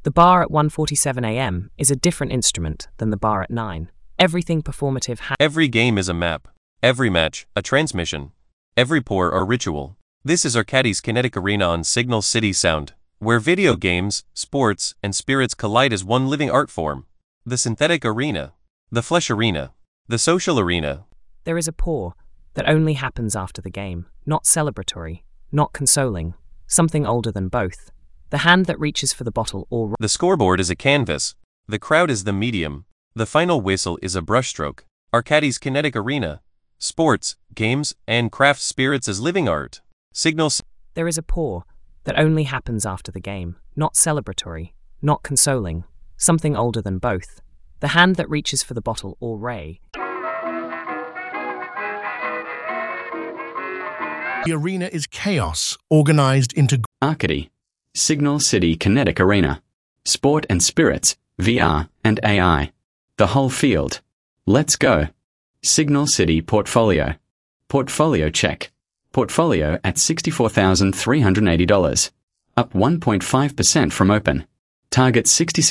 The bar at 1:47 a.m. is a different instrument than the bar at 9. Everything performative Every game is a map. Every match, a transmission. Every pour or ritual. This is Arcadie's Kinetic Arena on Signal City Sound, where video games, sports, and spirits collide as one living art form. The synthetic arena. The flesh arena. The social arena. There is a pour that only happens after the game, not celebratory, not consoling, something older than both. The hand that reaches for the bottle or The scoreboard is a canvas. The crowd is the medium. The final whistle is a brushstroke. Arcadie's Kinetic Arena. Sports, games, and craft spirits as living art. Signals. There is a pour that only happens after the game, not celebratory, not consoling, something older than both. The hand that reaches for the bottle or ray. The arena is chaos, organized into Arcadie, Signal City Kinetic Arena, Sport and Spirits, VR and AI. The whole field. Let's go. Signal City Portfolio. Portfolio check. Portfolio at $64,380. Up 1.5% from open. Target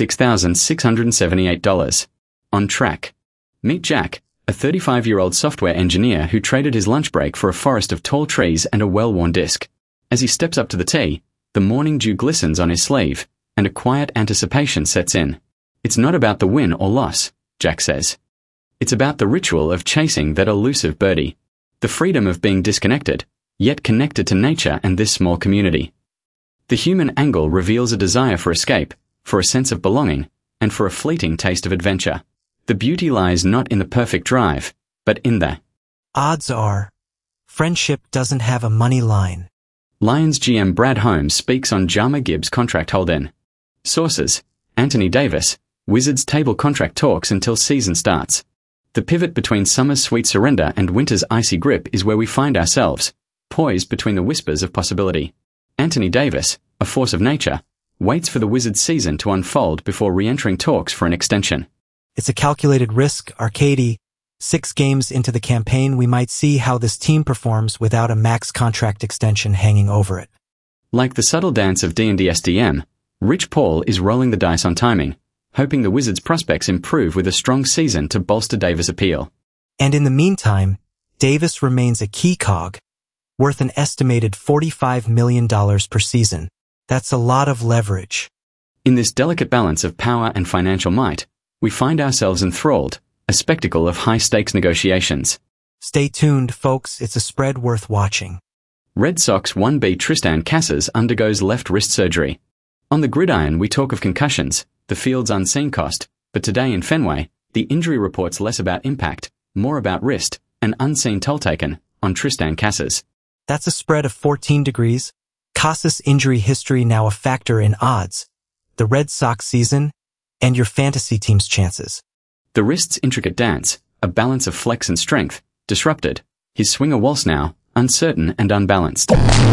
$66,678. On track. Meet Jack, a 35-year-old software engineer who traded his lunch break for a forest of tall trees and a well-worn disc. As he steps up to the tee, the morning dew glistens on his sleeve, and a quiet anticipation sets in. It's not about the win or loss, Jack says. It's about the ritual of chasing that elusive birdie. The freedom of being disconnected, yet connected to nature and this small community. The human angle reveals a desire for escape, for a sense of belonging, and for a fleeting taste of adventure. The beauty lies not in the perfect drive, but in the odds are, friendship doesn't have a money line. Lions GM Brad Holmes speaks on Jahmyr Gibbs' contract hold-in. Sources: Anthony Davis, Wizards table contract talks until season starts. The pivot between summer's sweet surrender and winter's icy grip is where we find ourselves, poised between the whispers of possibility. Anthony Davis, a force of nature, waits for the Wizards season to unfold before re-entering talks for an extension. It's a calculated risk, Arcadie. 6 games into the campaign, we might see how this team performs without a max contract extension hanging over it. Like the subtle dance of D&D SDM, Rich Paul is rolling the dice on timing, hoping the Wizards' prospects improve with a strong season to bolster Davis' appeal. And in the meantime, Davis remains a key cog, worth an estimated $45 million per season. That's a lot of leverage. In this delicate balance of power and financial might, we find ourselves enthralled, a spectacle of high-stakes negotiations. Stay tuned, folks. It's a spread worth watching. Red Sox 1B Tristan Casas undergoes left wrist surgery. On the gridiron, we talk of concussions, the field's unseen cost, but today in Fenway, the injury report's less about impact, more about wrist, an unseen toll taken, on Tristan Casas. That's a spread of 14 degrees. Casas' injury history now a factor in odds, the Red Sox season, and your fantasy team's chances. The wrist's intricate dance, a balance of flex and strength, disrupted. His swing a waltz now, uncertain and unbalanced.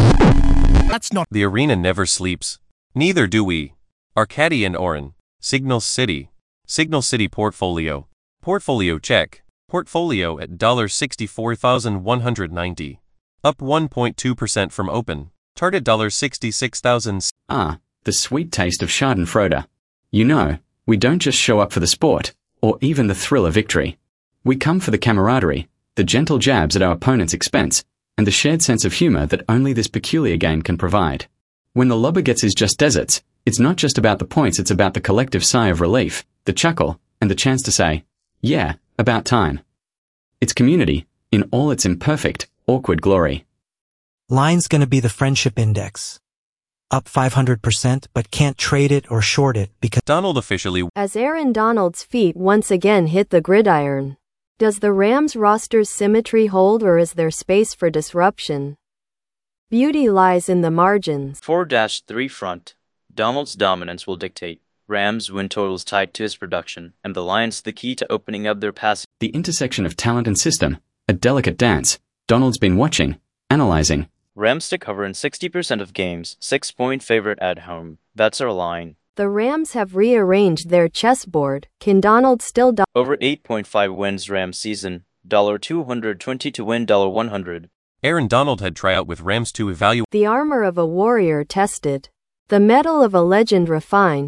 That's not The arena never sleeps. Neither do we. Arcadie and Oren. Signal City. Signal City Portfolio. Portfolio check. Portfolio at $64,190. Up 1.2% from open. Target $66,000. Ah, the sweet taste of Schadenfreude. You know, we don't just show up for the sport, or even the thrill of victory. We come for the camaraderie, the gentle jabs at our opponent's expense, and the shared sense of humor that only this peculiar game can provide. When the lobber gets his just deserts, it's not just about the points, it's about the collective sigh of relief, the chuckle, and the chance to say, yeah, about time. It's community, in all its imperfect, awkward glory. Line's gonna be the friendship index. Up 500%, but can't trade it or short it because Donald officially. As Aaron Donald's feet once again hit the gridiron. Does the Rams roster's symmetry hold, or is there space for disruption? Beauty lies in the margins. 4-3 front. Donald's dominance will dictate. Rams win totals tied to his production, and the Lions the key to opening up their passing. The intersection of talent and system, a delicate dance. Donald's been watching, analyzing. Rams to cover in 60% of games, 6-point favorite at home. That's our line. The Rams have rearranged their chessboard. Can Donald still Over 8.5 wins Rams season. $220 to win $100. Aaron Donald had tryout with Rams to evaluate the armor of a warrior tested, the metal of a legend refined?